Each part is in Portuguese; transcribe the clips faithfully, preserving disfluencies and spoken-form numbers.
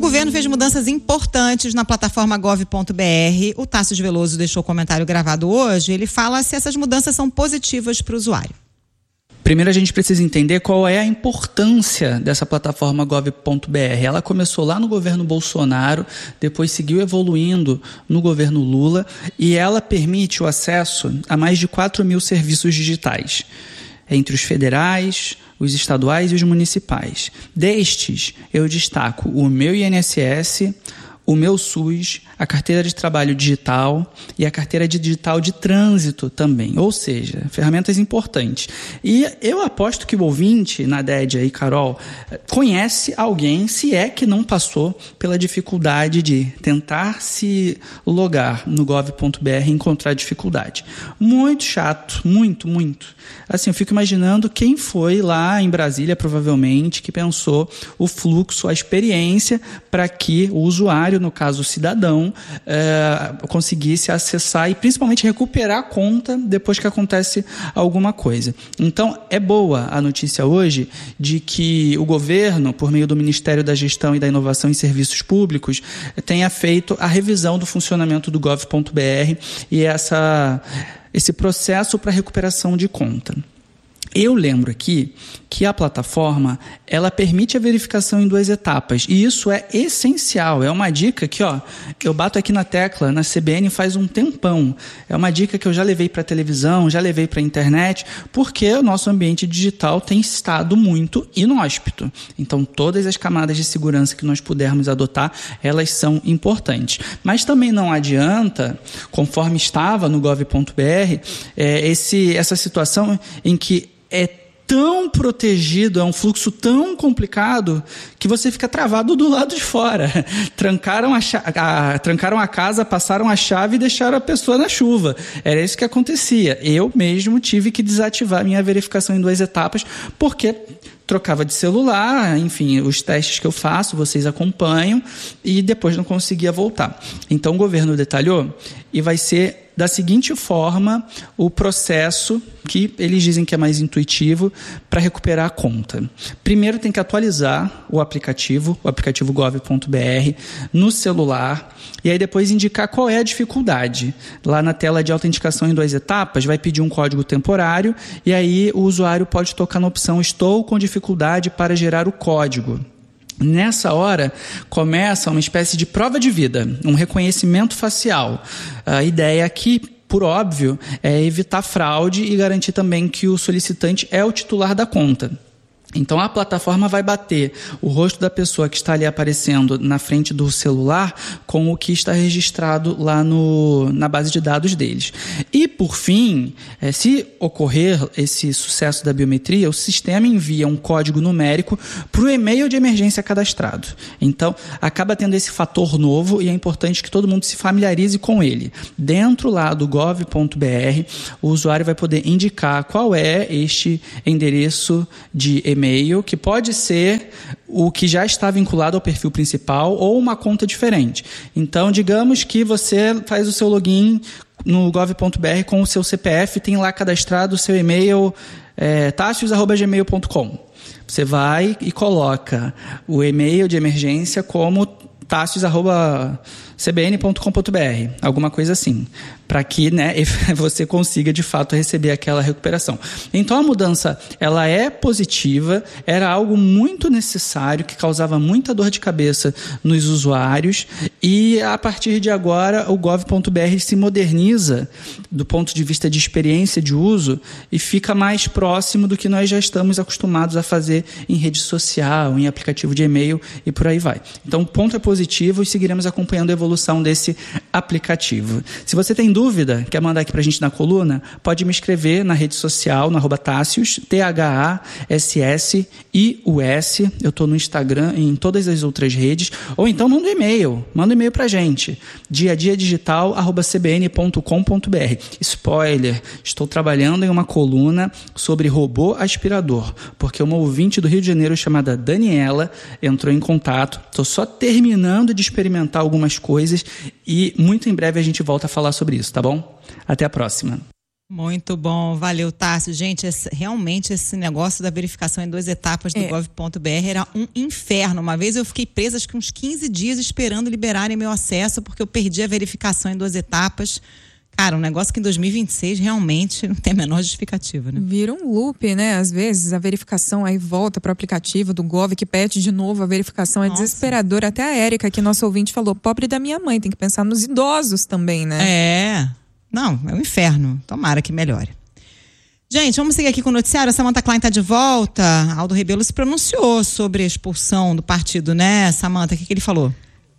governo fez mudanças importantes na plataforma gov ponto br. O Tássio Veloso deixou o comentário gravado hoje. Ele fala se essas mudanças são positivas para o usuário. Primeiro a gente precisa entender qual é a importância dessa plataforma gov ponto br. Ela começou lá no governo Bolsonaro, depois seguiu evoluindo no governo Lula e ela permite o acesso a mais de quatro mil serviços digitais, entre os federais, os estaduais e os municipais. Destes, eu destaco o meu I N S S, o meu SUS, a carteira de trabalho digital e a carteira de digital de trânsito também, ou seja, ferramentas importantes. E eu aposto que o ouvinte, Nadédia e Carol, conhece alguém, se é que não passou pela dificuldade de tentar se logar no gov ponto br e encontrar dificuldade. Muito chato, muito, muito. Assim, eu fico imaginando quem foi lá em Brasília, provavelmente, que pensou o fluxo, a experiência para que o usuário, no caso o cidadão, é, conseguisse acessar e principalmente recuperar a conta depois que acontece alguma coisa. Então, é boa a notícia hoje de que o governo, por meio do Ministério da Gestão e da Inovação em Serviços Públicos, tenha feito a revisão do funcionamento do gov ponto br e essa, esse processo para recuperação de conta. Eu lembro aqui que a plataforma, ela permite a verificação em duas etapas, e isso é essencial, é uma dica que, ó, eu bato aqui na tecla, na C B N faz um tempão, é uma dica que eu já levei para a televisão, já levei para a internet, porque o nosso ambiente digital tem estado muito inóspito, então todas as camadas de segurança que nós pudermos adotar, elas são importantes, mas também não adianta, conforme estava no gov ponto br, é, esse, essa situação em que é tão protegido, é um fluxo tão complicado que você fica travado do lado de fora. Trancaram a, a, trancaram a casa, passaram a chave e deixaram a pessoa na chuva. Era isso que acontecia. Eu mesmo tive que desativar minha verificação em duas etapas porque trocava de celular, enfim, os testes que eu faço, vocês acompanham, e depois não conseguia voltar. Então o governo detalhou e vai ser da seguinte forma o processo que eles dizem que é mais intuitivo para recuperar a conta. Primeiro tem que atualizar o aplicativo, o aplicativo gov ponto br, no celular, e aí depois indicar qual é a dificuldade. Lá na tela de autenticação em duas etapas, vai pedir um código temporário, e aí o usuário pode tocar na opção "Estou com dificuldade para gerar o código". Nessa hora, começa uma espécie de prova de vida, um reconhecimento facial. A ideia aqui, por óbvio, é evitar fraude e garantir também que o solicitante é o titular da conta. Então, a plataforma vai bater o rosto da pessoa que está ali aparecendo na frente do celular com o que está registrado lá no, na base de dados deles. E, por fim, é, se ocorrer esse sucesso da biometria, o sistema envia um código numérico para o e-mail de emergência cadastrado. Então, acaba tendo esse fator novo e é importante que todo mundo se familiarize com ele. Dentro lá do gov ponto br, o usuário vai poder indicar qual é este endereço de e-mail e-mail, que pode ser o que já está vinculado ao perfil principal ou uma conta diferente. Então, digamos que você faz o seu login no gov ponto br com o seu C P F, tem lá cadastrado o seu e-mail é, tassius arroba gmail ponto com. Você vai e coloca o e-mail de emergência como tassius arroba c b n ponto com ponto br, alguma coisa assim, para que, né, você consiga de fato receber aquela recuperação. Então a mudança, ela é positiva, era algo muito necessário, que causava muita dor de cabeça nos usuários, e a partir de agora o gov ponto br se moderniza do ponto de vista de experiência de uso e fica mais próximo do que nós já estamos acostumados a fazer em rede social, em aplicativo de e-mail e por aí vai. Então o ponto é positivo e seguiremos acompanhando a evolução desse aplicativo. Se você tem dúvida, quer mandar aqui para a gente na coluna, pode me escrever na rede social, no arroba Tássius, T H A S S I U S. Eu estou no Instagram e em todas as outras redes. Ou então manda um e-mail. Manda um e-mail para a gente. dia a dia digital arroba c b n ponto com ponto b r. Spoiler, estou trabalhando em uma coluna sobre robô aspirador, porque uma ouvinte do Rio de Janeiro chamada Daniela entrou em contato. Estou só terminando de experimentar algumas coisas e muito em breve a gente volta a falar sobre isso, tá bom? Até a próxima. Muito bom, valeu, Tássio. Gente, esse, realmente esse negócio da verificação em duas etapas do é. gov ponto b r era um inferno. Uma vez eu fiquei presa acho que uns quinze dias esperando liberarem meu acesso porque eu perdi a verificação em duas etapas. Cara, um negócio que em dois mil e vinte e seis realmente não tem a menor justificativa, né? Vira um loop, né? Às vezes a verificação aí volta para o aplicativo do Gov que pede de novo a verificação. É Nossa. desesperador. Até a Érica, que nosso ouvinte falou, pobre da minha mãe, tem que pensar nos idosos também, né? É. Não, é um inferno. Tomara que melhore. Gente, vamos seguir aqui com o noticiário. A Samantha Klein está de volta. Aldo Rebelo se pronunciou sobre a expulsão do partido, né, Samantha? O que, que ele falou?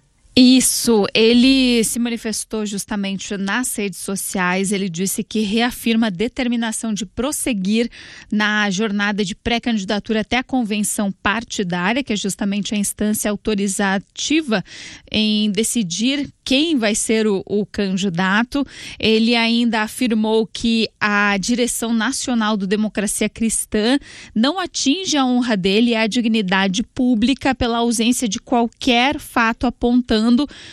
Isso, ele se manifestou justamente nas redes sociais. Ele disse que reafirma a determinação de prosseguir na jornada de pré-candidatura até a convenção partidária, que é justamente a instância autorizativa em decidir quem vai ser o, o candidato. Ele ainda afirmou que a direção nacional do Democracia Cristã não atinge a honra dele e a dignidade pública pela ausência de qualquer fato apontando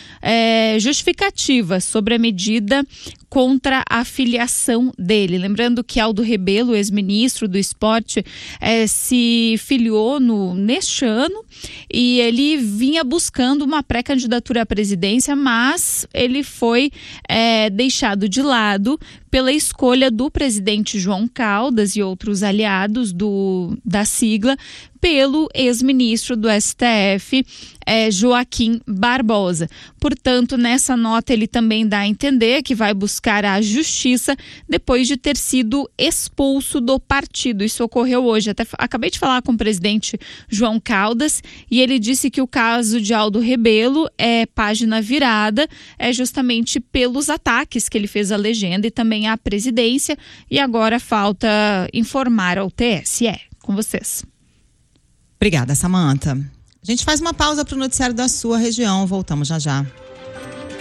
É, justificativa sobre a medida contra a filiação dele. Lembrando que Aldo Rebelo, ex-ministro do esporte, é, se filiou no, neste ano e ele vinha buscando uma pré-candidatura à presidência, mas ele foi é, deixado de lado pela escolha do presidente João Caldas e outros aliados do, da sigla pelo ex-ministro do S T F, é, Joaquim Barbosa. Portanto, nessa nota ele também dá a entender que vai buscar a justiça depois de ter sido expulso do partido. Isso ocorreu hoje. Até acabei de falar com o presidente João Caldas e ele disse que o caso de Aldo Rebelo é página virada, é justamente pelos ataques que ele fez à legenda e também à presidência, e agora falta informar ao T S E. Com vocês. Obrigada, Samantha. A gente faz uma pausa para o noticiário da sua região. Voltamos já já.